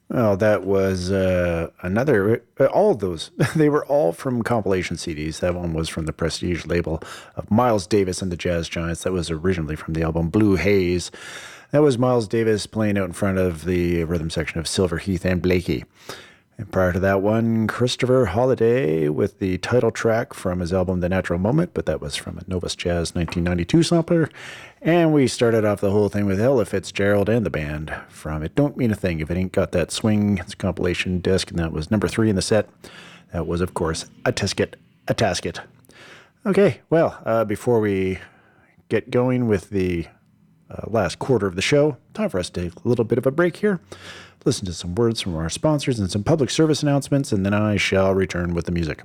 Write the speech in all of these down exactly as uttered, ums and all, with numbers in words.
Well, that was uh, another, uh, all of those, they were all from compilation C Ds. That one was from the Prestige label of Miles Davis and the Jazz Giants. That was originally from the album Blue Haze. That was Miles Davis playing out in front of the rhythm section of Silver Heath and Blakey. And prior to that one, Christopher Holiday with the title track from his album The Natural Moment, but that was from a Novus Jazz nineteen ninety-two sampler. And we started off the whole thing with Ella Fitzgerald and the band from It Don't Mean a Thing If It Ain't Got That Swing. It's a compilation disc, and that was number three in the set. That was, of course, A Tisket, A Tasket. Okay, well, uh, before we get going with the uh, last quarter of the show, time for us to take a little bit of a break here. Listen to some words from our sponsors and some public service announcements, and then I shall return with the music.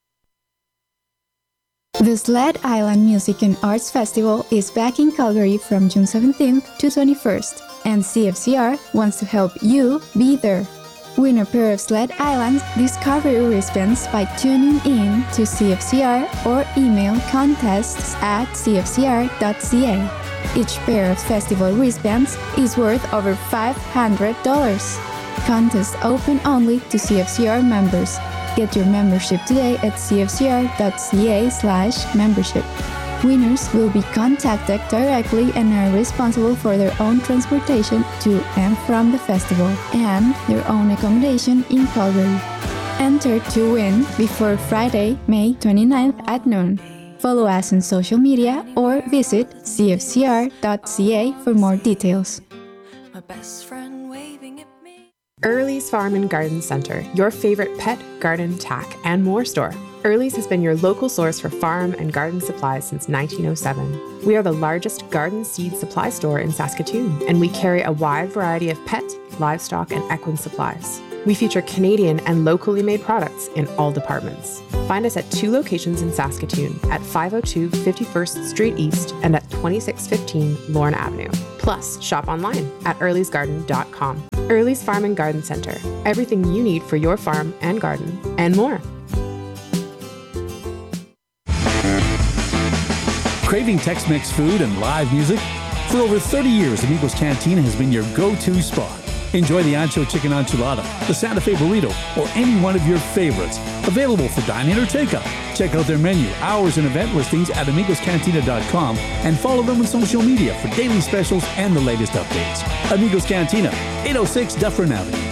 The Sled Island Music and Arts Festival is back in Calgary from June seventeenth to twenty-first, and C F C R wants to help you be there. Win a pair of Sled Island Discovery wristbands by tuning in to C F C R or email contests at c f c r dot c a. Each pair of festival wristbands is worth over five hundred dollars. Contest open only to C F C R members. Get your membership today at c f c r dot c a slash membership. Winners will be contacted directly and are responsible for their own transportation to and from the festival and their own accommodation in Calgary. Enter to win before Friday, May twenty-ninth at noon. Follow us on social media or visit c f c r dot c a for more details. My best friend waving at me. Early's Farm and Garden Center, your favorite pet, garden, tack, and more store. Early's has been your local source for farm and garden supplies since nineteen oh seven. We are the largest garden seed supply store in Saskatoon, and we carry a wide variety of pet, livestock, and equine supplies. We feature Canadian and locally made products in all departments. Find us at two locations in Saskatoon, at five oh two fifty-first Street East and at twenty-six fifteen Lorne Avenue. Plus, shop online at earlys garden dot com. Early's Farm and Garden Center. Everything you need for your farm and garden, and more. Craving Tex-Mex food and live music? For over thirty years, Amigos Cantina has been your go-to spot. Enjoy the Ancho Chicken Enchilada, the Santa Fe Burrito, or any one of your favorites. Available for dine-in or takeout. Check out their menu, hours, and event listings at amigos cantina dot com and follow them on social media for daily specials and the latest updates. Amigos Cantina, eight oh six Dufferin Avenue.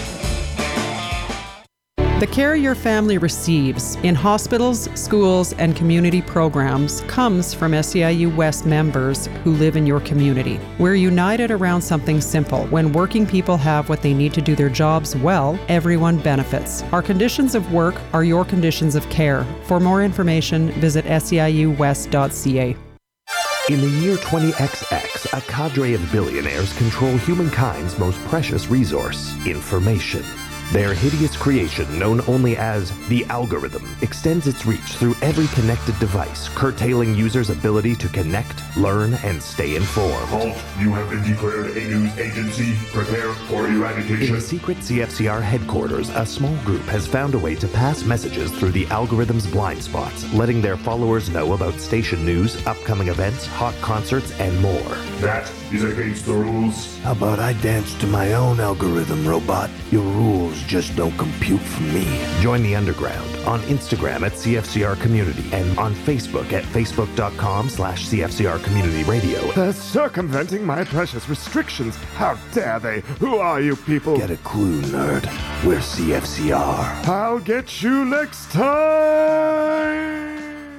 The care your family receives in hospitals, schools, and community programs comes from S E I U West members who live in your community. We're united around something simple. When working people have what they need to do their jobs well, everyone benefits. Our conditions of work are your conditions of care. For more information, visit s e i u west dot c a. In the year twenty X X, a cadre of billionaires control humankind's most precious resource, information. Their hideous creation, known only as the algorithm, extends its reach through every connected device, curtailing users' ability to connect, learn, and stay informed. Halt, you have been declared a news agency. Prepare for eradication. In the secret C F C R headquarters, a small group has found a way to pass messages through the algorithm's blind spots, letting their followers know about station news, upcoming events, hot concerts, and more. That is against the rules. How about I dance to my own algorithm, robot? Your rules just don't compute for me. Join the underground on Instagram at C F C R Community and on Facebook at facebook.com slash CFCR Community Radio. They're circumventing my precious restrictions. How dare they? Who are you people? Get a clue, nerd. We're C F C R. I'll get you next time!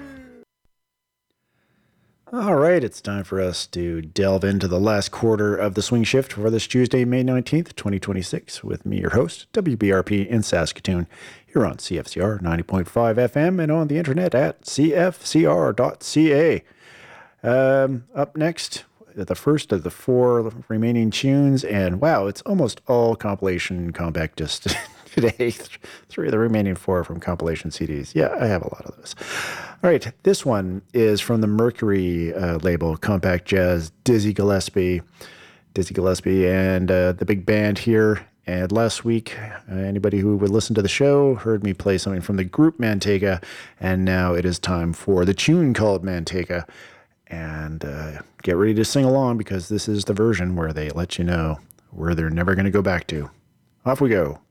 All right, it's time for us to delve into the last quarter of the swing shift for this Tuesday, May nineteenth, twenty twenty-six, with me, your host, W B R P in Saskatoon, here on C F C R ninety point five F M and on the internet at c f c r dot c a. Um, up next, the first of the four remaining tunes, and wow, it's almost all compilation compact disc today. Three of the remaining four from compilation C Ds. Yeah, I have a lot of those. All right, this one is from the Mercury uh, label, Compact Jazz, Dizzy Gillespie. Dizzy Gillespie and uh, the big band here. And last week, uh, anybody who would listen to the show heard me play something from the group Manteca, and now it is time for the tune called Manteca. And uh, get ready to sing along, because this is the version where they let you know where they're never going to go back to. Off we go.